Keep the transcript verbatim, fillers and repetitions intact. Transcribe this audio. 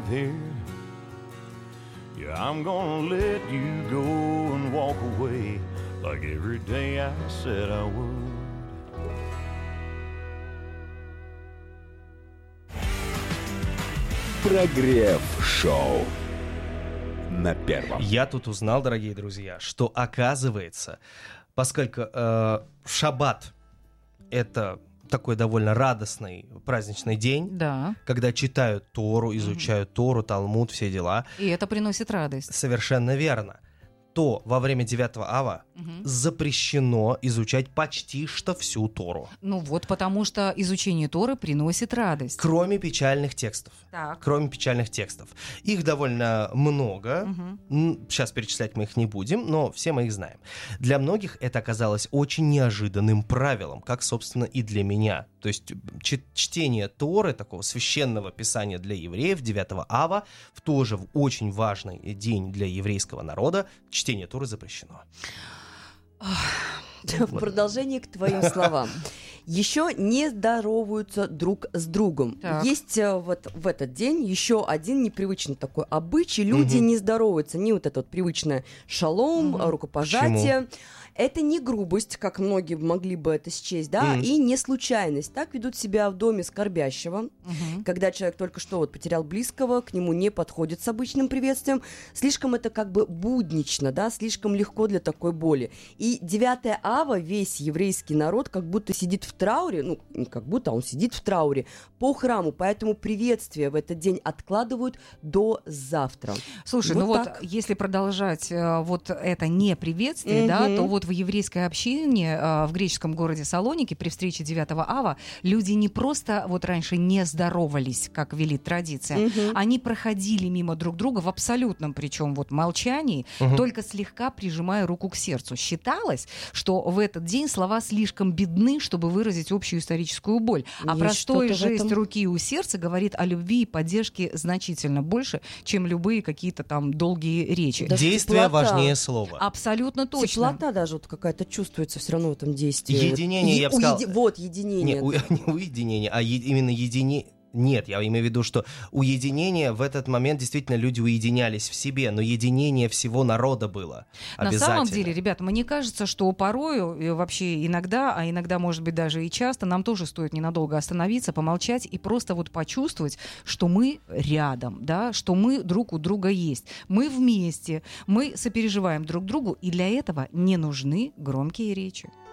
here. Yeah, I'm gonna let you go and walk away like every day I said I would. Прогрев шоу на первом. Я тут узнал, дорогие друзья, что оказывается, поскольку э, шаббат — это такой довольно радостный праздничный день, Да. когда читают Тору, изучают Тору, Талмуд, все дела. И это приносит радость. Совершенно верно. То во время девятого ава Мгм. запрещено изучать почти что всю Тору, Ну вот, потому что изучение Торы приносит радость. кроме печальных текстов. Так. Кроме печальных текстов. Их довольно много. Мгм. Сейчас перечислять мы их не будем, но все мы их знаем. Для многих это оказалось очень неожиданным правилом, как, собственно, и для меня. То есть ч- чтение Торы, такого священного писания для евреев, девятого ава, в тоже в очень важный день для еврейского народа, чтение Торы запрещено. В продолжение к твоим словам. Еще не здороваются друг с другом. Так. Есть э, вот в этот день еще один непривычный такой обычай. Люди Мгм. не здороваются. Не вот это вот привычное шалом, Мгм. э, рукопожатие. Это не грубость, как многие могли бы это счесть, да, Мгм. и не случайность. Так ведут себя в доме скорбящего, Мгм. когда человек только что вот потерял близкого, к нему не подходит с обычным приветствием. Слишком это как бы буднично, да, слишком легко для такой боли. И девятое ава, весь еврейский народ как будто сидит в трауре, ну, не как будто, а он сидит в трауре по храму, поэтому приветствия в этот день откладывают до завтра. Слушай, Вот ну вот так. если продолжать э, вот это не приветствие, да, Мгм. то вот в еврейской общине э, в греческом городе Салоники при встрече девятого ава люди не просто вот раньше не здоровались, как велит традиция, Мгм. они проходили мимо друг друга в абсолютном, причем вот молчании, Мгм. только слегка прижимая руку к сердцу. Считалось, что в этот день слова слишком бедны, чтобы выразить общую историческую боль. А Есть простой что-то в жест этом. руки у сердца говорит о любви и поддержке значительно больше, чем любые какие-то там долгие речи. Даже Действие теплота. важнее слова. Абсолютно точно. Теплота даже вот какая-то чувствуется все равно в этом действии. Единение, Вот, я бы уеди- сказал. Вот, Не, единение. у- не уединение, а е- именно единение. Нет, я имею в виду, что уединение в этот момент действительно люди уединялись в себе, но единение всего народа было На обязательно. самом деле, ребята, мне кажется, что порою, и вообще иногда, а иногда, может быть, даже и часто, нам тоже стоит ненадолго остановиться, помолчать и просто вот почувствовать, что мы рядом, да, что мы друг у друга есть. Мы вместе, мы сопереживаем друг другу, и для этого не нужны громкие речи.